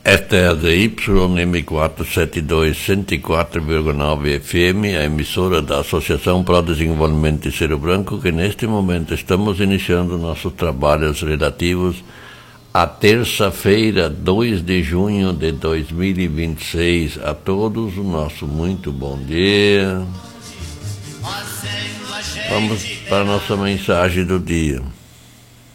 Esta é a ZYM472 104,9 FM, a emissora da Associação para o Desenvolvimento de Cerro Branco, que neste momento estamos iniciando nossos trabalhos relativos à terça-feira, 2 de junho de 2026. A todos o nosso muito bom dia. Vamos para a nossa mensagem do dia.